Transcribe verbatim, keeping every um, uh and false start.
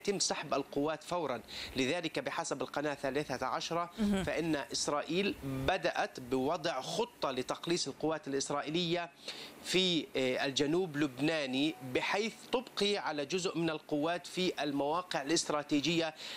يتم سحب القوات فورا. لذلك بحسب القناة الثالثة عشرة فإن إسرائيل بدأت بوضع خطة لتقليص القوات الإسرائيلية في الجنوب اللبناني، بحيث تبقي على جزء من القوات في المواقع الاستراتيجية